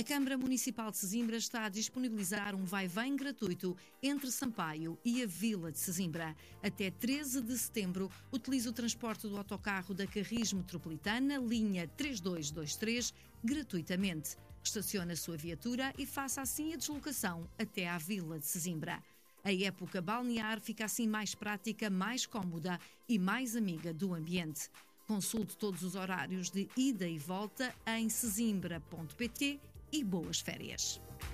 A Câmara Municipal de Sesimbra está a disponibilizar um vai-vem gratuito entre Sampaio e a Vila de Sesimbra. Até 13 de setembro, utilize o transporte do autocarro da Carris Metropolitana, linha 3223, gratuitamente. Estacione a sua viatura e faça assim a deslocação até à Vila de Sesimbra. A época balnear fica assim mais prática, mais cómoda e mais amiga do ambiente. Consulte todos os horários de ida e volta em sesimbra.pt e boas férias.